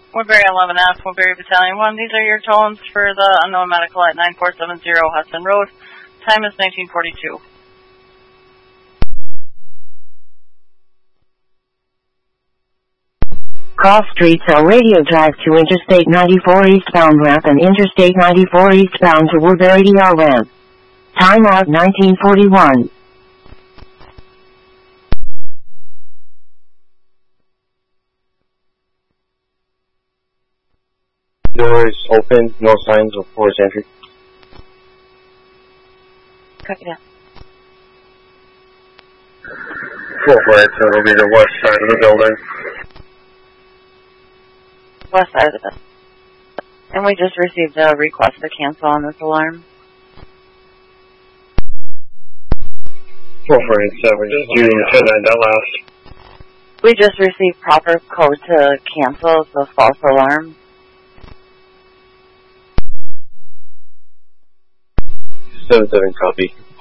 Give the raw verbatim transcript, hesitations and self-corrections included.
Woodbury eleven F, Woodbury Battalion one. These are your tones for the unknown medical at nine four seven zero Hudson Road. Time is nineteen forty-two. Cross streets are radio drive to Interstate ninety-four eastbound ramp and Interstate ninety-four eastbound to Woodbury D R ramp. Time out nineteen forty-one. Doors open, no signs of forced entry. Copy that. Go for it, so it'll be the west side of the building. West side of the building. And we just received a request to cancel on this alarm. Go for it, seven. You said that, that last. We just received proper code to cancel the false alarm. seven seven copy.